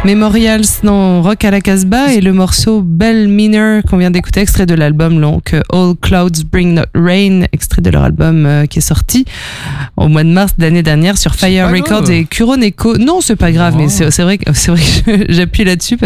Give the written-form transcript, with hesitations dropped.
Memorials dans Rock à la Casbah et le morceau Bell Minor qu'on vient d'écouter, extrait de l'album donc All Clouds Bring Not Rain, extrait de leur album qui est sorti au mois de mars de l'année dernière sur Fire Records et Kuroneko. Non, c'est pas grave, mais c'est vrai que j'appuie là-dessus